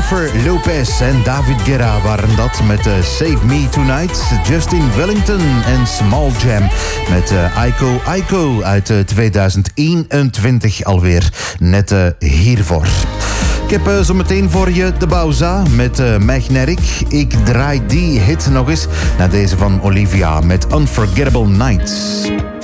Jennifer Lopez en David Guetta waren dat met Save Me Tonight. Justin Wellington en Small Jam met Aiko Aiko uit 2021 alweer. Net hiervoor. Ik heb zometeen voor je de Bauza met Magnetic. Ik draai die hit nog eens naar deze van Olivia met Unforgettable Nights.